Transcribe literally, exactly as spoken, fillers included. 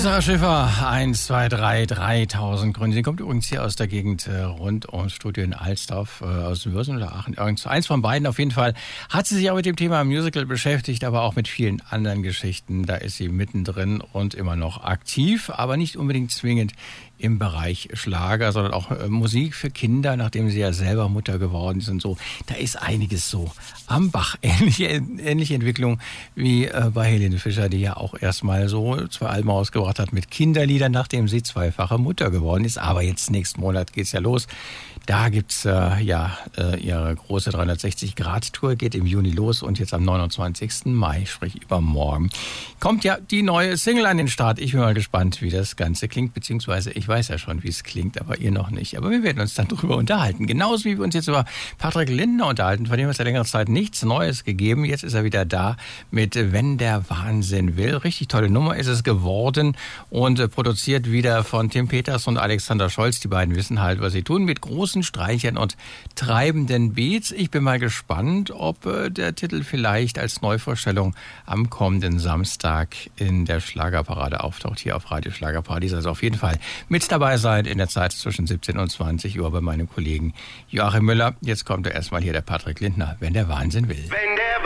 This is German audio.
Sarah Schiffer, eins, zwei, drei, dreitausend Gründe. Sie kommt übrigens hier aus der Gegend äh, rund ums Studio in Alsdorf, äh, aus Würsen oder Aachen. Eins von beiden auf jeden Fall. Hat sie sich auch mit dem Thema Musical beschäftigt, aber auch mit vielen anderen Geschichten. Da ist sie mittendrin und immer noch aktiv, aber nicht unbedingt zwingend im Bereich Schlager, sondern auch äh, Musik für Kinder, nachdem sie ja selber Mutter geworden ist und so. Da ist einiges so am Bach. Ähnliche, ähnliche Entwicklung wie äh, bei Helene Fischer, die ja auch erstmal so zwei Alben rausgebracht hat mit Kinderliedern, nachdem sie zweifache Mutter geworden ist. Aber jetzt nächsten Monat geht's ja los. Da gibt's äh, ja äh, ihre große dreihundertsechzig-Grad-Tour, geht im Juni los und jetzt am neunundzwanzigsten Mai, sprich übermorgen, kommt ja die neue Single an den Start. Ich bin mal gespannt, wie das Ganze klingt, beziehungsweise ich weiß ja schon, wie es klingt, aber ihr noch nicht. Aber wir werden uns dann darüber unterhalten. Genauso wie wir uns jetzt über Patrick Lindner unterhalten, von dem hat es ja längere Zeit nichts Neues gegeben. Jetzt ist er wieder da mit Wenn der Wahnsinn will. Richtig tolle Nummer ist es geworden und äh, produziert wieder von Tim Peters und Alexander Scholz. Die beiden wissen halt, was sie tun, mit großen Streichern und treibenden Beats. Ich bin mal gespannt, ob äh, der Titel vielleicht als Neuvorstellung am kommenden Samstag in der Schlagerparade auftaucht, hier auf Radio Schlagerparadies. Also auf jeden Fall mit dabei sein in der Zeit zwischen siebzehn und zwanzig Uhr bei meinem Kollegen Joachim Müller. Jetzt kommt er erstmal hier, der Patrick Lindner, Wenn der Wahnsinn will. Wenn der